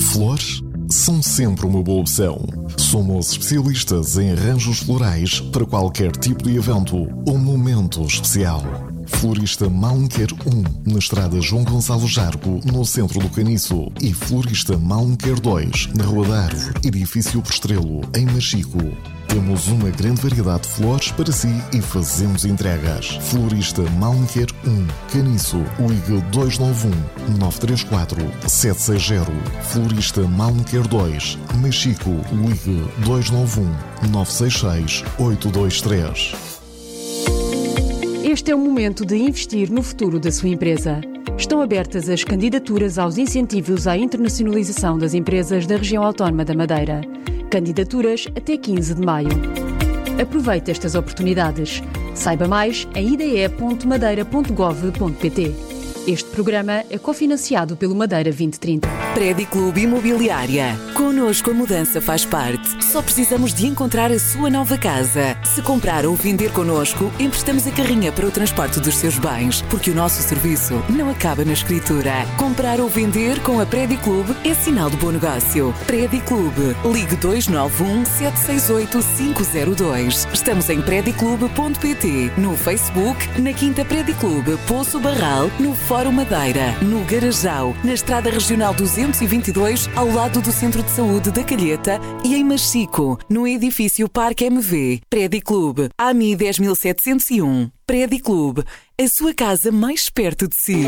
Flores são sempre uma boa opção. Somos especialistas em arranjos florais para qualquer tipo de evento ou momento especial. Florista Malmequer 1, na estrada João Gonçalo Jargo, no centro do Caniço. E Florista Malmequer 2, na Rua da Árvore, edifício Postrelo, em Machico. Temos uma grande variedade de flores para si e fazemos entregas. Florista Malmequer 1, Caniço, ligue 291-934-760. Florista Malmequer 2, Machico, ligue 291-966-823. Este é o momento de investir no futuro da sua empresa. Estão abertas as candidaturas aos incentivos à internacionalização das empresas da região autónoma da Madeira. Candidaturas até 15 de maio. Aproveite estas oportunidades. Saiba mais em ide.madeira.gov.pt. Este programa é cofinanciado pelo Madeira 2030. Prédio Clube Imobiliária. Connosco a mudança faz parte. Só precisamos de encontrar a sua nova casa. Se comprar ou vender connosco, emprestamos a carrinha para o transporte dos seus bens, porque o nosso serviço não acaba na escritura. Comprar ou vender com a Prédio Clube é sinal de bom negócio. Prédio Clube. Ligue 291-768-502. Estamos em prediclube.pt, no Facebook, na Quinta Prédio Clube, Poço Barral, no Fórum Madeira, no Garajal, na Estrada Regional 222, ao lado do Centro de Saúde da Calheta e em Machico, no edifício Parque MV. Prédio Clube, AMI 10701. Prédio Clube, a sua casa mais perto de si.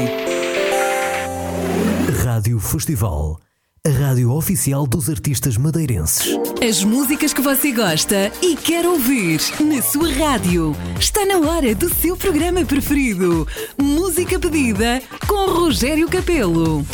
Rádio Festival, a rádio oficial dos artistas madeirenses. As músicas que você gosta e quer ouvir na sua rádio. Está na hora do seu programa preferido. Música pedida com Rogério Capelo.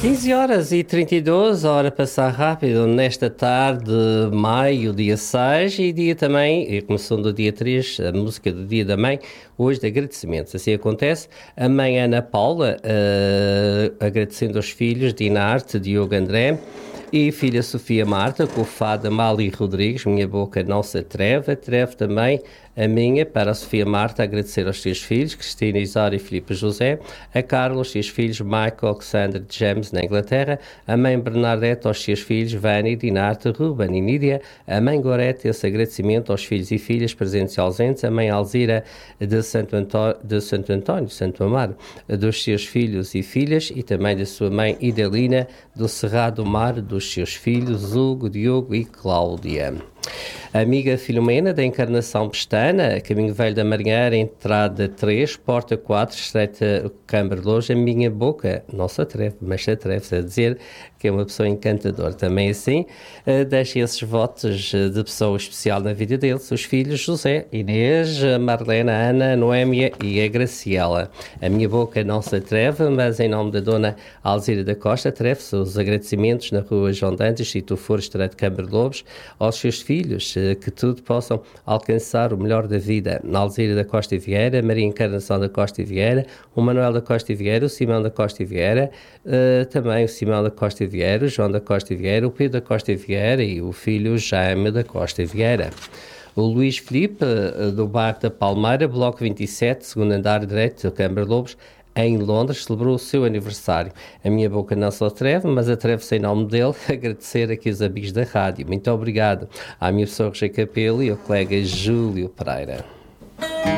15h32, a hora passar rápido nesta tarde de maio, dia 6 e dia também, e começando do dia 3, a música do dia da mãe, hoje de agradecimentos. Assim acontece, a mãe Ana Paula, agradecendo aos filhos Dinarte, Diogo André, e filha Sofia Marta, com o fado Mali Rodrigues, minha boca não se atreve também a minha, para a Sofia Marta, agradecer aos seus filhos, Cristina, Isaura e Filipe José, a Carlos, aos seus filhos, Michael, Alexander, James, na Inglaterra, a mãe Bernadette, aos seus filhos, Vani, Dinarte, Ruben e Nídia, a mãe Gorete, esse agradecimento aos filhos e filhas presentes e ausentes, a mãe Alzira de Santo António, Santo Amaro, dos seus filhos e filhas, e também da sua mãe Idelina, do Cerrado Mar, dos seus filhos, Hugo, Diogo e Cláudia. A amiga Filomena, da Encarnação Pestana, Caminho Velho da Marinheira, entrada 3, porta 4, estreita Câmara de Loja, a minha boca não se atreve, mas se atreve a dizer que é uma pessoa encantadora. Também assim, deixa esses votos de pessoa especial na vida deles, os filhos José, Inês, Marlena, Ana, Noémia e a Graciela. A minha boca não se atreve, mas em nome da dona Alzira da Costa, atreve-se os agradecimentos na rua João Dantas, se tu fores estreito Câmara de Lobos, aos seus filhos, que tudo possam alcançar o melhor da vida. Na Alzira da Costa e Vieira, Maria Encarnação da Costa e Vieira, o Manuel da Costa e Vieira, o Simão da Costa e Vieira, também o Simão da Costa e Vieira, o João da Costa e Vieira, o Pedro da Costa e Vieira e o filho Jaime da Costa e Vieira. O Luís Filipe, do bairro da Palmeira, Bloco 27, segundo andar direito da Câmara de Lobos, em Londres, celebrou o seu aniversário. A minha boca não se atreve, mas atreve-se em nome dele a agradecer aqui os amigos da rádio. Muito obrigado à minha pessoa Rogério Capelo e ao colega Júlio Pereira.